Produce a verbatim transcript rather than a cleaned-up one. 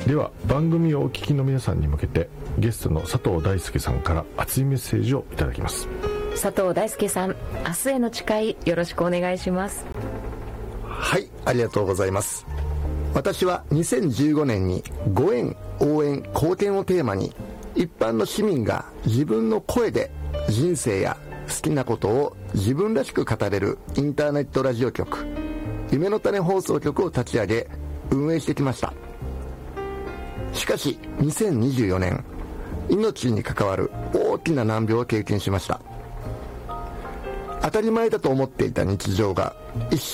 では番組をお聞きの皆さんに向けてゲストの佐藤大輔さんから熱いメッセージをいただきます。 佐藤大輔さん、明日への誓いよろしくお願いします。 はい、ありがとうございます。私はにせんじゅうごねんにご縁、応援、貢献をテーマに一般の市民が自分の声で人生や好きなことを自分らしく語れるインターネットラジオ局、夢の種放送局を立ち上げ運営してきました。しかしにせんにじゅうよねん、命に関わる大きな難病を経験しました。当たり前だと思っていた日常が一